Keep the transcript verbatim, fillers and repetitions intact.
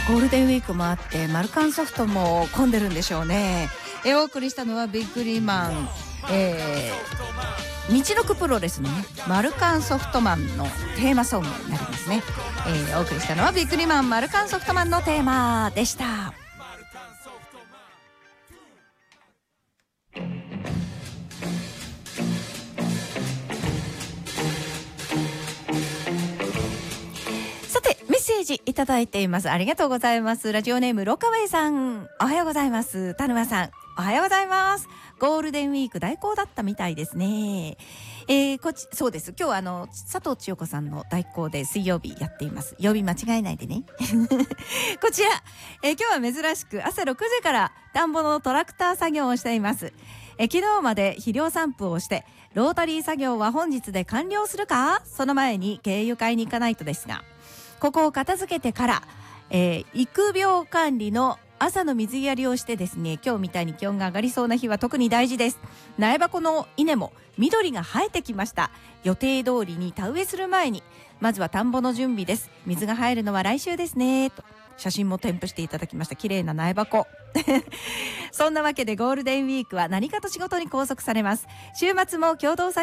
ゴールデンウィークもあってマルカンソフトも混んでるんでしょうね。えお送りしたのはビッグリーマン、えー、みちのくプロレスのねマルカンソフトマンのテーマソングになりますね。えー、お送りしたのはビッグリーマンマルカンソフトマンのテーマでした。メッセージいただいています。ありがとうございます。ラジオネームロカウェイさん、おはようございます。田沼さん、おはようございます。ゴールデンウィーク大好だったみたいですね。えー、こちそうです。今日はあの佐藤千代子さんの代行で水曜日やっています。曜日間違えないでね。こちら、えー、今日は珍しく朝ろくじから田んぼのトラクター作業をしています。えー、昨日まで肥料散布をしてロータリー作業は本日で完了するか、その前に経由買いに行かないとですが、ここを片付けてから、えー、育苗管理の朝の水やりをしてですね、今日みたいに気温が上がりそうな日は特に大事です。苗箱の稲も緑が生えてきました。予定通りに田植えする前にまずは田んぼの準備です。水が入るのは来週ですねと写真も添付していただきました。綺麗な苗箱そんなわけでゴールデンウィークは何かと仕事に拘束されます。週末も共同作